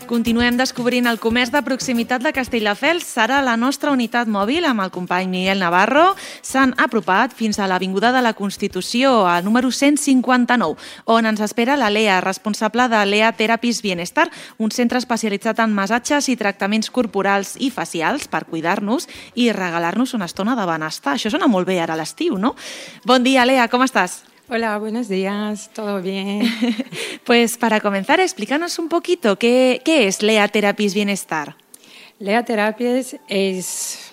Continuem descobrint el comerç de proximitat de Castelldefels. Ara la nostra unitat mòbil, amb el company Miguel Navarro, s'han apropat fins a l'Avinguda de la Constitució, al número 159, on ens espera la Lea, responsable de Lea Therapies Bienestar, un centre especialitzat en massatges i tractaments corporals i facials per cuidar-nos i regalar-nos una estona de benestar. Això sona molt bé ara a l'estiu, no? Bon dia, Lea, com estàs? Hola, buenos días, ¿todo bien? Pues para comenzar, explícanos un poquito qué es Lea Therapies Bienestar. Lea Therapies es,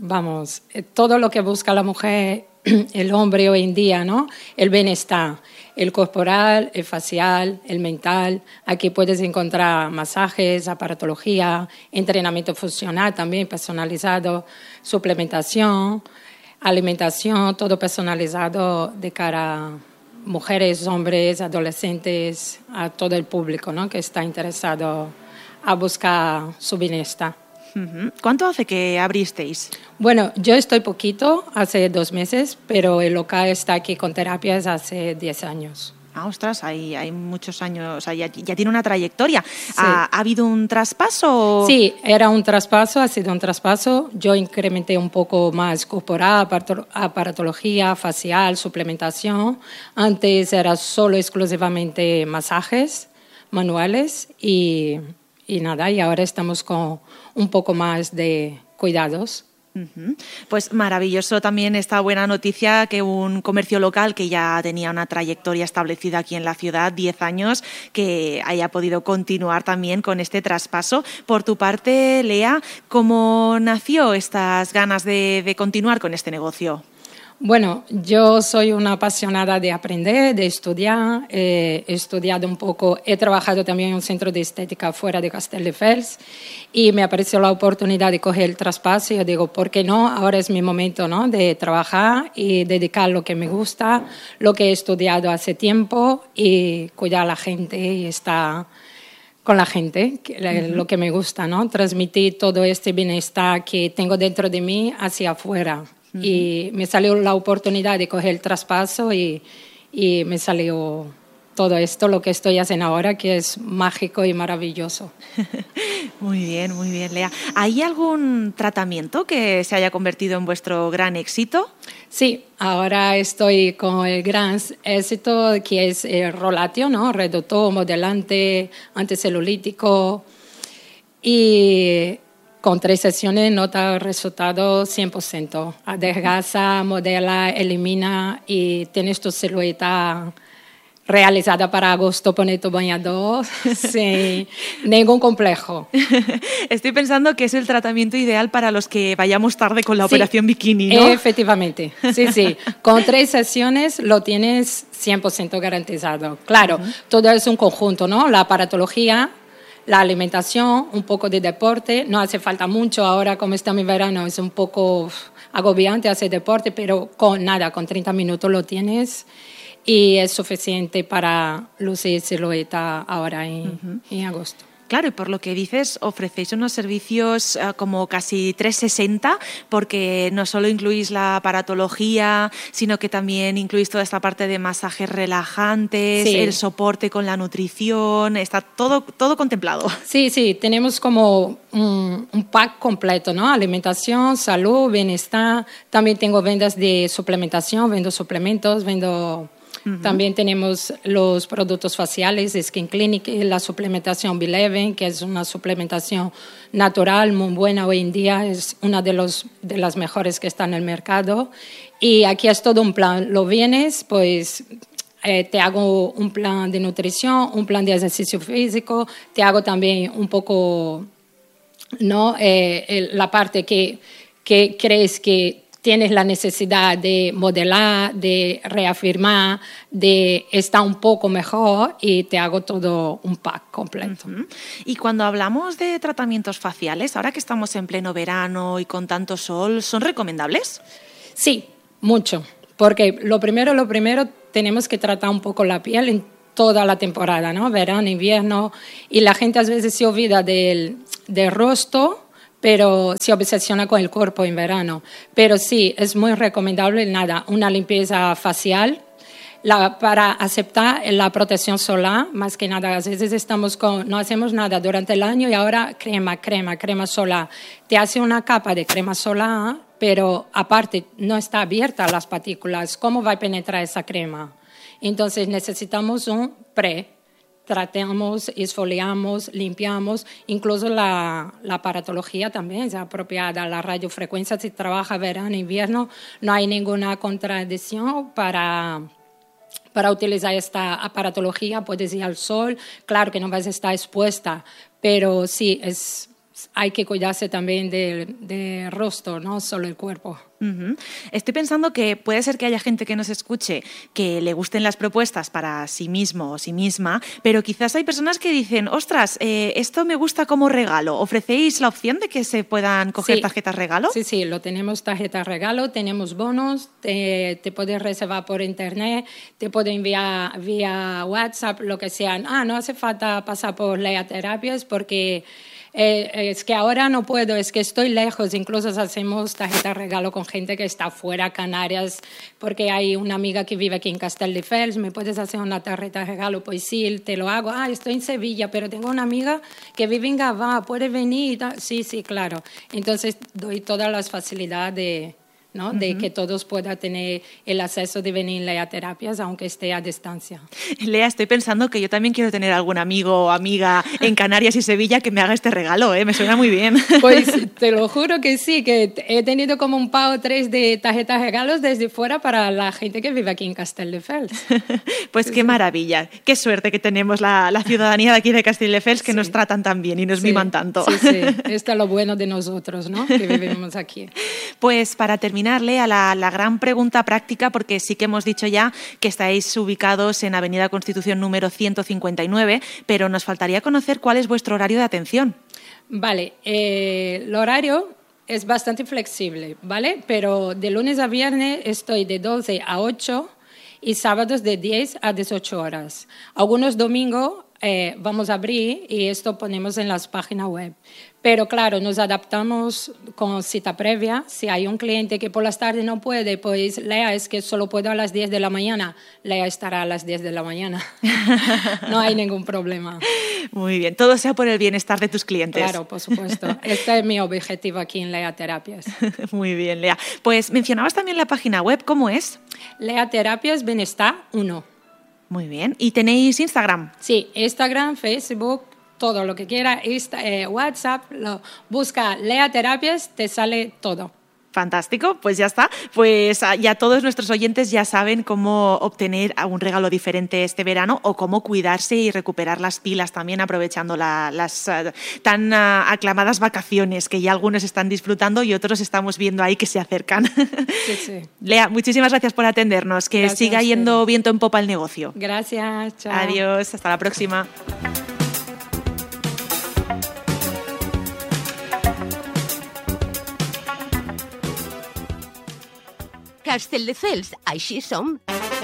todo lo que busca la mujer, el hombre hoy en día, ¿no? El bienestar, el corporal, el facial, el mental. Aquí puedes encontrar masajes, aparatología, entrenamiento funcional también personalizado, suplementación, alimentación, todo personalizado de cara a mujeres, hombres, adolescentes, a todo el público, ¿no? Que está interesado a buscar su bienestar. ¿Cuánto hace que abristeis? Bueno, yo estoy poquito, hace 2 meses, pero el local está aquí con terapias hace 10 años. Ah, ostras, hay muchos años, o sea, ya tiene una trayectoria. Sí. ¿Ha habido un traspaso? Sí, era un traspaso, ha sido un traspaso. Yo incrementé un poco más corporal, aparatología, facial, suplementación. Antes era solo exclusivamente masajes manuales y nada, y ahora estamos con un poco más de cuidados. Pues maravilloso también esta buena noticia que un comercio local que ya tenía una trayectoria establecida aquí en la ciudad, 10 años, que haya podido continuar también con este traspaso. Por tu parte, Lea, ¿cómo nació estas ganas de continuar con este negocio? Bueno, yo soy una apasionada de aprender, de estudiar. He estudiado un poco, he trabajado también en un centro de estética fuera de Castelldefels y me apareció la oportunidad de coger el traspaso y yo digo, ¿por qué no? Ahora es mi momento, ¿no? De trabajar y dedicar lo que me gusta, lo que he estudiado hace tiempo y cuidar a la gente y estar con la gente, lo que me gusta, ¿no? Transmitir todo este bienestar que tengo dentro de mí hacia afuera. Y me salió la oportunidad de coger el traspaso y me salió todo esto, lo que estoy haciendo ahora, que es mágico y maravilloso. Muy bien, Lea. ¿Hay algún tratamiento que se haya convertido en vuestro gran éxito? Sí, ahora estoy con el gran éxito que es el Rolatio, ¿no? Reductor, modelante, anticelulítico y con 3 sesiones nota resultado 100%. Adelgaza, modela, elimina y tienes tu silueta realizada para agosto, pone tu bañador sin ningún complejo. Estoy pensando que es el tratamiento ideal para los que vayamos tarde con la operación bikini, ¿no? Efectivamente, sí. Con 3 sesiones lo tienes 100% garantizado. Claro, todo es un conjunto, ¿no? La aparatología, la alimentación, un poco de deporte. No hace falta mucho ahora, como está mi verano, es un poco agobiante hacer deporte, pero con 30 minutos lo tienes y es suficiente para lucir silueta ahora en agosto. Claro, y por lo que dices, ofrecéis unos servicios como casi 360, porque no solo incluís la aparatología, sino que también incluís toda esta parte de masajes relajantes, sí, el soporte con la nutrición, está todo contemplado. Sí, tenemos como un pack completo, ¿no? Alimentación, salud, bienestar. También tengo ventas de suplementación, vendo suplementos, También tenemos los productos faciales, Skin Clinic, la suplementación B11, que es una suplementación natural, muy buena hoy en día, es una de las mejores que está en el mercado. Y aquí es todo un plan. Lo vienes, pues te hago un plan de nutrición, un plan de ejercicio físico, te hago también un poco, ¿no? La parte que crees que tienes la necesidad de modelar, de reafirmar, de estar un poco mejor y te hago todo un pack completo. Y cuando hablamos de tratamientos faciales, ahora que estamos en pleno verano y con tanto sol, ¿son recomendables? Sí, mucho, porque lo primero, tenemos que tratar un poco la piel en toda la temporada, ¿no? Verano, invierno, y la gente a veces se olvida del rostro, pero se obsesiona con el cuerpo en verano. Pero sí, es muy recomendable, una limpieza facial, para aceptar la protección solar, más que nada, a veces no hacemos nada durante el año y ahora crema solar. Te hace una capa de crema solar, pero aparte no está abierta a las partículas. ¿Cómo va a penetrar esa crema? Entonces necesitamos un tratamos, exfoliamos, limpiamos, incluso la aparatología también es apropiada, la radiofrecuencia se trabaja verano, invierno, no hay ninguna contradicción para utilizar esta aparatología, puedes ir al sol, claro que no vas a estar expuesta, pero sí, hay que cuidarse también del rostro, no solo el cuerpo. Uh-huh. Estoy pensando que puede ser que haya gente que nos escuche que le gusten las propuestas para sí mismo o sí misma, pero quizás hay personas que dicen, ostras, esto me gusta como regalo. ¿Ofrecéis la opción de que se puedan coger tarjetas regalo? Sí, lo tenemos tarjetas regalo, tenemos bonos, te puedes reservar por internet, te puedo enviar vía WhatsApp, lo que sea. No hace falta pasar por Lea Terapias porque es que ahora no puedo, es que estoy lejos. Incluso hacemos tarjeta regalo con gente que está fuera, Canarias, porque hay una amiga que vive aquí en Castelldefels, ¿me puedes hacer una tarjeta regalo? Pues sí, te lo hago. Estoy en Sevilla, pero tengo una amiga que vive en Gavá, ¿puede venir? Sí, claro. Entonces doy todas las facilidades ¿no? Uh-huh. De que todos puedan tener el acceso de venir a Lea Terapias, aunque esté a distancia. Lea, estoy pensando que yo también quiero tener algún amigo o amiga en Canarias y Sevilla que me haga este regalo, me suena muy bien. Pues te lo juro que sí, que he tenido como un pago 3 de tarjetas regalos desde fuera para la gente que vive aquí en Castelldefels. Pues qué maravilla, qué suerte que tenemos la ciudadanía de aquí de Castelldefels que nos tratan tan bien y nos miman tanto. Sí, esto es lo bueno de nosotros, ¿no? Que vivimos aquí. Pues para terminar, Lea, la gran pregunta práctica, porque sí que hemos dicho ya que estáis ubicados en Avenida Constitución número 159, pero nos faltaría conocer cuál es vuestro horario de atención. Vale, el horario es bastante flexible, ¿vale? Pero de lunes a viernes estoy de 12 a 8 y sábados de 10 a 18 horas. Algunos domingos vamos a abrir y esto ponemos en las páginas web. Pero claro, nos adaptamos con cita previa. Si hay un cliente que por las tardes no puede, pues Lea, es que solo puedo a las 10 de la mañana. Lea estará a las 10 de la mañana. No hay ningún problema. Muy bien, todo sea por el bienestar de tus clientes. Claro, por supuesto. Este es mi objetivo aquí en Lea Terapias. Muy bien, Lea. Pues mencionabas también la página web, ¿cómo es? Lea Terapias Bienestar 1. Muy bien. ¿Y tenéis Instagram? Sí, Instagram, Facebook, todo lo que quiera. WhatsApp, busca Lea Terapias, te sale todo. Fantástico, pues ya está. Pues ya todos nuestros oyentes ya saben cómo obtener un regalo diferente este verano o cómo cuidarse y recuperar las pilas también aprovechando las tan aclamadas vacaciones que ya algunos están disfrutando y otros estamos viendo ahí que se acercan. Sí. Lea, muchísimas gracias por atendernos. Que gracias, siga yendo viento en popa el negocio. Gracias, chao. Adiós, hasta la próxima. Castelldefels, així som.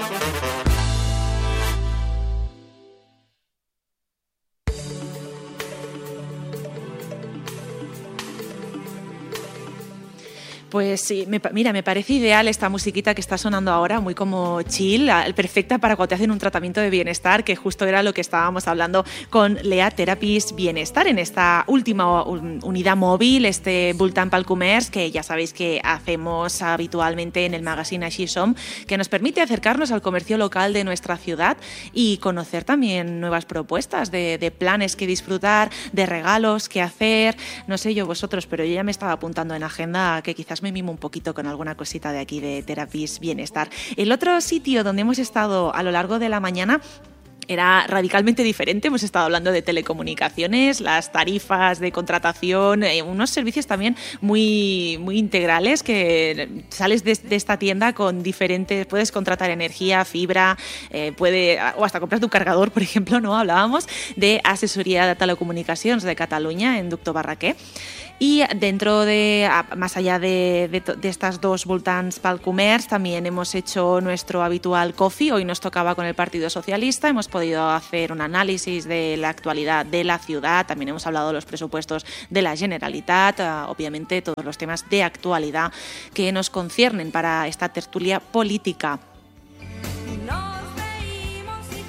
Pues sí, mira, me parece ideal esta musiquita que está sonando ahora, muy como chill, perfecta para cuando te hacen un tratamiento de bienestar, que justo era lo que estábamos hablando con Lea Therapies Bienestar en esta última unidad móvil, este Voltant pel Comerç, que ya sabéis que hacemos habitualmente en el magazine Així Som, que nos permite acercarnos al comercio local de nuestra ciudad y conocer también nuevas propuestas de planes que disfrutar, de regalos que hacer, no sé yo vosotros, pero yo ya me estaba apuntando en agenda que quizás me mimo un poquito con alguna cosita de aquí de Therapies Bienestar. El otro sitio donde hemos estado a lo largo de la mañana era radicalmente diferente. Hemos estado hablando de telecomunicaciones, las tarifas de contratación, unos servicios también muy, muy integrales que sales de esta tienda con diferentes, puedes contratar energía, fibra, o hasta comprar tu cargador, por ejemplo, ¿no? Hablábamos de asesoría de telecomunicaciones de Cataluña en Ducto Barraquer. Y dentro más allá de estas dos voltants pel comerç, también hemos hecho nuestro habitual coffee. Hoy nos tocaba con el Partido Socialista, hemos podido hacer un análisis de la actualidad de la ciudad, también hemos hablado de los presupuestos de la Generalitat, obviamente todos los temas de actualidad que nos conciernen para esta tertulia política.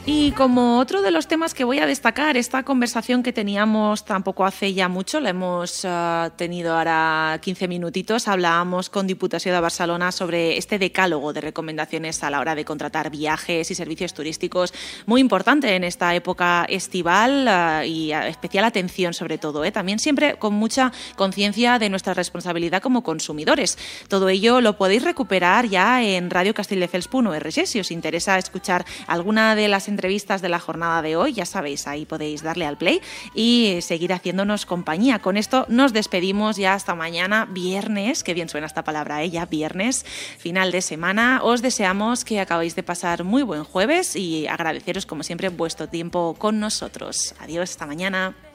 Y como otro de los temas que voy a destacar, esta conversación que teníamos tampoco hace ya mucho, la hemos tenido ahora 15 minutitos, hablábamos con Diputació de Barcelona sobre este decálogo de recomendaciones a la hora de contratar viajes y servicios turísticos, muy importante en esta época estival y especial atención sobre todo, también siempre con mucha conciencia de nuestra responsabilidad como consumidores. Todo ello lo podéis recuperar ya en radiocastelldefels.org. Si os interesa escuchar alguna de las entrevistas de la jornada de hoy, ya sabéis, ahí podéis darle al play y seguir haciéndonos compañía. Con esto nos despedimos ya hasta mañana, viernes, que bien suena esta palabra, ya viernes, final de semana. Os deseamos que acabéis de pasar muy buen jueves y agradeceros como siempre vuestro tiempo con nosotros. Adiós, hasta mañana.